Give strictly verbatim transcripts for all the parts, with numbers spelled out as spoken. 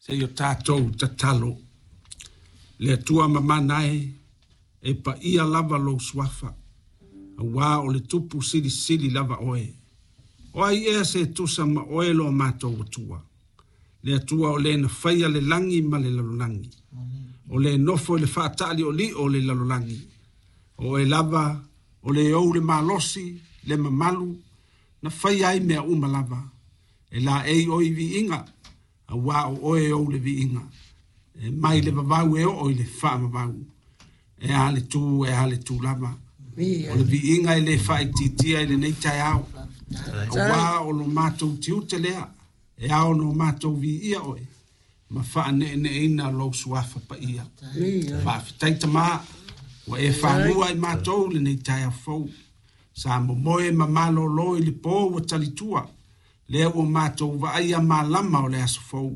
se yo tātou tatalo. Le tua mamanae e pa ia lava lo swafa. A wā o le tupu sili sili lava oe. O ai ea se tusa ma oe lo mātou tua. Le atua o le na whaia le langi ma le lalolangi. O le nofo le whaatali o li o le lalolangi. O e lava o le ou le malosi, le mamalu, na whaia ai mea uma lava. E la ei oi vi inga, a wā o oe ou le vi inga. E mai le vavau e o le wha vavau. E ale tu, e ale tu lava. O le vi inga e le whai titia e le nei tai au. A wā o lo mātou tiute lea. E ao no mātou vi ia oe. Ma wha ne ne ina lo suafa pa ia. Wha fitai tamaa. Wa e whanua i mātou le nei tai au fau. Sa mo moe ma malo loi li pō wa talitua. Lea o mātou wa aia ma lama o le aso fau.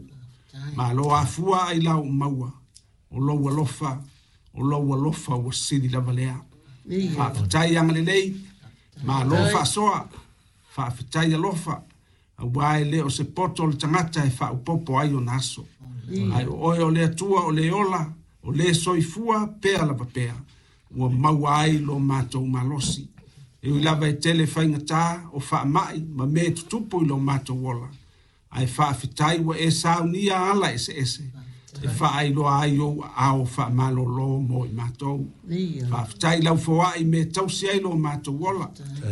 Ma lo a fua ai lau maua. O lo wa lofa. O lo wa lofa wa siri lava lea. Wha fitai anga le lei. Ma lo fa soa. Wha fitai a lofa. A wae le o se poto le tangata e wha upopo ai o naso. Ai o oe o le atua o le ola. O le soifua pea lava pea. Ua maua ai lo mātou malosi. E ui lava e tele whaingatā o wha mai ma me tutupu i lo mātou ola. Ai wha fitai wa e sao nia ala ese ese. E wha ai lo ai o ao wha malo lo mo i mātou. Wha fitai lau fua i me tausi ai lo mātou ola.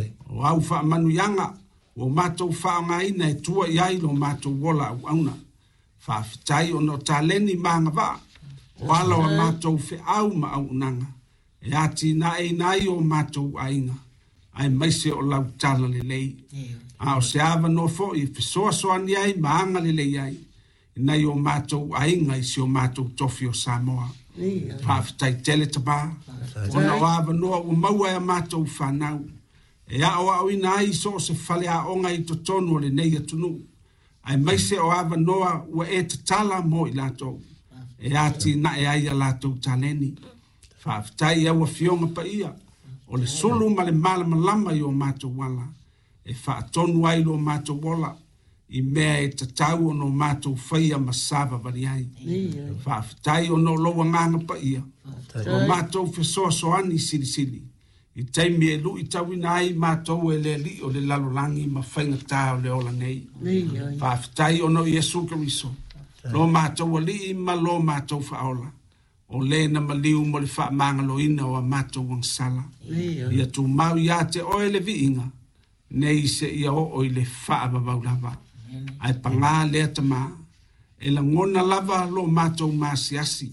O au wha manu yanga. O mātou wha ngā ina e tua i ai lo mātou ola au auna. Wha fitai o no taleni maanga wā. O ala o mātou whi au ma au unanga. E ati na e nai o mātou ainga. Ai maise o lau tala le lei. A o se awa no fo i fisoa soani ai maanga le lei ai. I nai o mātou ainga i si o mātou tofi o Samoa. Whaafitai tele taba. O na o awa noa o maua e mātou whanau. E a o au ina ai so se whale a onga i to tonu o le nei atunu. Ai maise o awa noa ua e te tala mo i lātou. E ati na e ai a lātou taleni. Whaafitai au a fionga pa ia. O le sulu ma le malama lama i o mātou wala. E whaatonu ai lo mātou wala. I mea e tatau o no mātou whaia masava wari ai. Whaafitai o no loa nganga pa ia. O mātou whesoa soani sili sili. I teimi e lu i tawina ai mātou e le li o le lalolangi ma whainga tā o le ola nei. Whaafitai o no Iesu Kariso. Lo mātou a li i ma lo mātou whaola. O le na maliu mo le wha mangalo ina o a mātou wang sala. Ia tu mau ia te oe le vi inga. Nei se ia o oi le wha ababau lava. Ai pangā lea tama. E la ngona lava lo mātou māsiasi.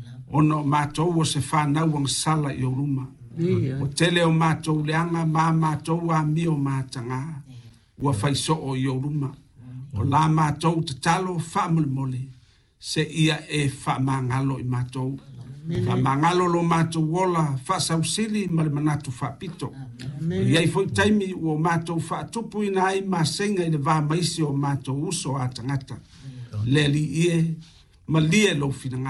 Ono mātou o se whanau wang sala i o ruma. O tele o mātou leanga mā mātou a mi o mātanga. Ua whaiso o i o ruma. O la mātou te talo wha mole mole. Se ia e wha mangalo i mātou. Wha mangalo lo mātou wola wha sausili ma le manatu wha pito. Iai foi taimi o mātou wha tupu ina ai ma senga i le wā maisi o mātou uso a tangata. Le li ie ma lie lo finanga.